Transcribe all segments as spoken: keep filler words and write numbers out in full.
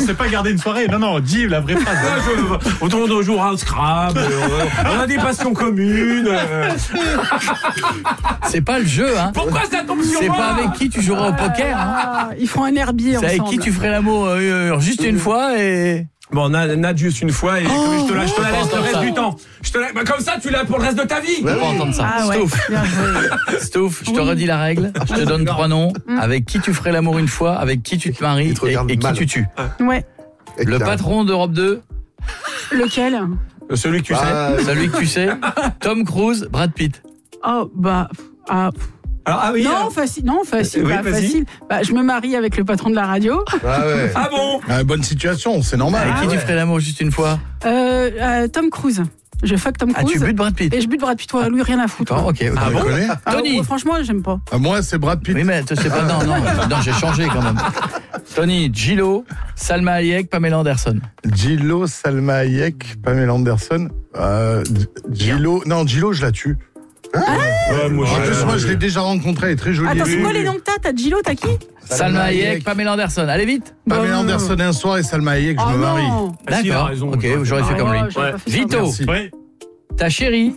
c'est pas garder une soirée. Non, non, dis la vraie phrase. Ah, je, autour de jour à Scrabble, euh, on a des passions communes. Euh. C'est pas le jeu, hein. Pourquoi ça tombe sur C'est moi? pas avec qui tu joueras au poker, hein. Ah, ils font un herbier C'est ensemble. avec qui tu ferais l'amour euh, juste une fois et... Bon, Nad juste une fois et Oh, je te la, je te la faut laisse pas le reste entendre du ça. temps. Je te la, bah, comme ça, tu l'as pour le reste de ta vie. On va pas entendre ça. Ah ouais, Stouff, bien joué. Stouff, je te Oui. redis la règle. Je te donne trois noms. Avec qui tu ferais l'amour une fois, avec qui tu te maries Il te et, regarde et qui mal. tu tues. Ouais. Et Le t'as- patron d'Europe deux, Lequel? Celui que tu sais. Ah, celui que tu sais, Tom Cruise, Brad Pitt. Oh, bah... Ah, Alors, ah oui. non, alors. facile, non, facile, Oui, pas vas-y. facile. Bah, je me marie avec le patron de la radio. Ah ouais. Ah bon? Ah, bonne situation, c'est normal. Avec qui tu ferais l'amour juste une fois? Euh, euh, Tom Cruise. Je fuck Tom Ah, Cruise. tu butes Brad Pitt. Et je bute Brad Pitt, toi, lui, rien à foutre. Bon, ok. Ah, ok. bon connais Ah, Tony. ouais, franchement, j'aime pas. Ah, moi, c'est Brad Pitt. Oui, mais tu sais pas, non, non, non, j'ai changé quand même. Tony, Gillo, Salma Hayek, Pamela Anderson. Gillo, Salma Hayek, Pamela Anderson. Euh, Gillo, non, Gillo, je la tue. Ouais, moi, En je- plus, moi, je l'ai déjà rencontrée, elle est très jolie. Attends, c'est quoi les noms que t'as? T'as Gillo, t'as qui? Salma Hayek, Pamela Anderson. Allez vite. Pamela Bah, Anderson un soir et Salma Hayek, je Oh me marie. non. Ah, si, il a D'accord. raison, Ok, je- j'aurais fait Ah, comme ouais, lui. j'aurais pas fait ça. Vito, Merci. Ouais. ta chérie.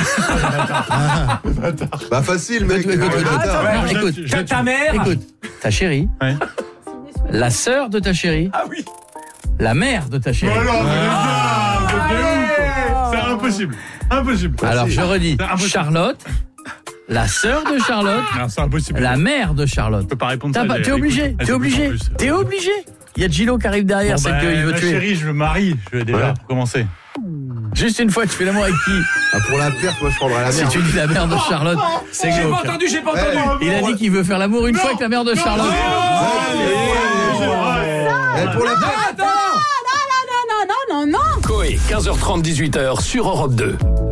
Bah facile, mec. Écoute, écoute, écoute. Attends. Non, je- écoute, je- Ta, ta mère. écoute. Ta chérie, Ouais. la sœur de ta chérie, Ah oui. la mère de ta chérie. Voilà, mais les gars, vous êtes des ouf. C'est impossible. Impossible. Alors je redis, C'est impossible. Charlotte, la sœur de Charlotte, Non, c'est impossible. la mère de Charlotte. Je peux pas répondre T'as ça. pas- j'ai- T'es obligé, écoute, t'es écoute, obligé, en plus. t'es obligé. Il y a Gillo qui arrive derrière, Bon, c'est bah, qu'il veut ma tuer. chérie, je me marie. Je vais déjà Voilà. pour commencer. Juste une fois, tu fais l'amour avec qui? Ah, pour la perte, moi je prendrais la Si merde. tu dis la mère de Charlotte, c'est J'ai pas glauque. entendu, j'ai pas entendu. Eh, Il a dit qu'il veut faire l'amour une fois avec la mère de Charlotte. Eh, pour la perte. Non, non, non, non, non. Coé, quinze heures trente, dix-huit heures sur Europe deux.